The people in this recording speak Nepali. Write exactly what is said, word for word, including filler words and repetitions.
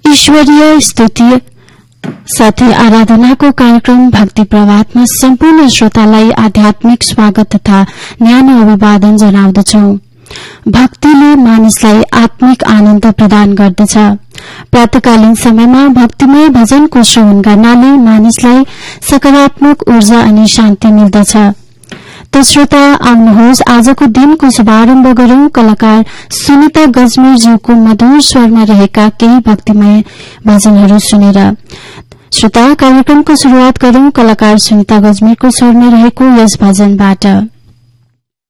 ईश्वरीय स्तुति साथै आराधनाको कार्यक्रम भक्ति प्रभातमा सम्पूर्ण श्रोतालाई आध्यात्मिक स्वागत तथा न्यानो अभिवादन जनाउँदछौ। भक्तिले मानिसलाई आत्मिक आनन्द प्रदान गर्दछ। प्रातकालीन समयमा भक्तिमय भजनको श्रवण गर्नाले मानिसलाई सकारात्मक ऊर्जा अनि शान्ति मिल्दछ। त श्रोता, आउनुहोस् आजको दिनको शुभारम्भ गरौं कलाकार सुनिता गजमेरज्यूको मधुर स्वरमा रहेका केही भक्तिमय भजनहरू सुनेर। श्रोता, कार्यक्रमको शुरूआत गरौं कलाकार सुनिता गजमेरको स्वरमा रहेको यस भजनबाट।